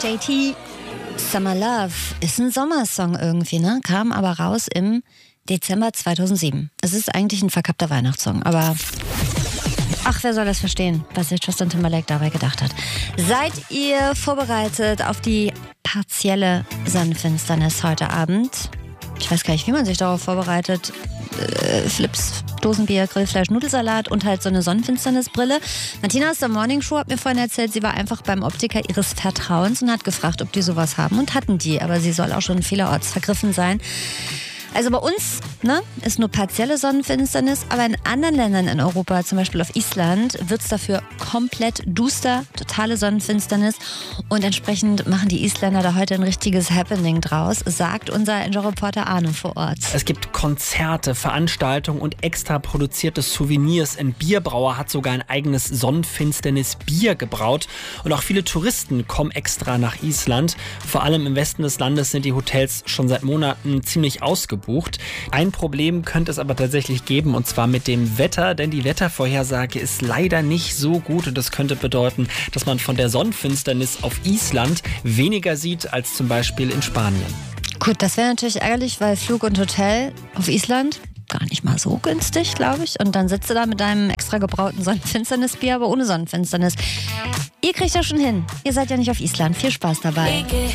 JT, Summer Love ist ein Sommersong irgendwie, ne? Kam aber raus im Dezember 2007. Es ist eigentlich ein verkappter Weihnachtssong, aber ach, wer soll das verstehen, was sich Justin Timberlake dabei gedacht hat. Seid ihr vorbereitet auf die partielle Sonnenfinsternis heute Abend? Ich weiß gar nicht, wie man sich darauf vorbereitet. Flips, Dosenbier, Grillfleisch, Nudelsalat und halt so eine Sonnenfinsternisbrille. Martina aus der Morning Show hat mir vorhin erzählt, sie war einfach beim Optiker ihres Vertrauens und hat gefragt, ob die sowas haben. Und hatten die, aber sie soll auch schon vielerorts vergriffen sein. Also bei uns ist nur partielle Sonnenfinsternis, aber in anderen Ländern in Europa, zum Beispiel auf Island, wird es dafür komplett duster, totale Sonnenfinsternis. Und entsprechend machen die Isländer da heute ein richtiges Happening draus, sagt unser NJ-Reporter Arne vor Ort. Es gibt Konzerte, Veranstaltungen und extra produzierte Souvenirs. Ein Bierbrauer hat sogar ein eigenes Sonnenfinsternis-Bier gebraut. Und auch viele Touristen kommen extra nach Island. Vor allem im Westen des Landes sind die Hotels schon seit Monaten ziemlich ausgebucht. Ein Problem könnte es aber tatsächlich geben, und zwar mit dem Wetter, denn die Wettervorhersage ist leider nicht so gut und das könnte bedeuten, dass man von der Sonnenfinsternis auf Island weniger sieht als zum Beispiel in Spanien. Gut, das wäre natürlich ärgerlich, weil Flug und Hotel auf Island gar nicht mal so günstig, glaube ich. Und dann sitzt du da mit deinem extra gebrauten Sonnenfinsternisbier, aber ohne Sonnenfinsternis. Ihr kriegt das schon hin. Ihr seid ja nicht auf Island. Viel Spaß dabei.